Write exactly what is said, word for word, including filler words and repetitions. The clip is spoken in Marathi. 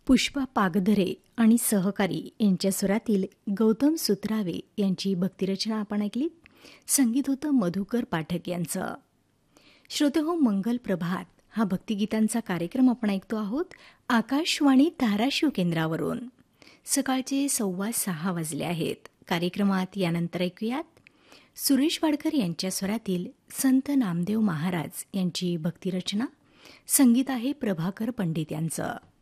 पुष्पा पागधरे आणि सहकारी यांच्या स्वरातील गौतम सुत्रावे यांची भक्तिरचना आपण ऐकली. संगीत होतं मधुकर पाठक यांचं. श्रोतेहो, मंगल प्रभात हा भक्तिगीतांचा कार्यक्रम आपण ऐकतो आहोत आकाशवाणी धाराशिव केंद्रावरून. सकाळचे सव्वा सहा वाजले आहेत. कार्यक्रमात यानंतर ऐकूयात सुरेश वाडकर यांच्या स्वरातील संत नामदेव महाराज यांची भक्तिरचना. संगीत आहे प्रभाकर पंडित यांचं.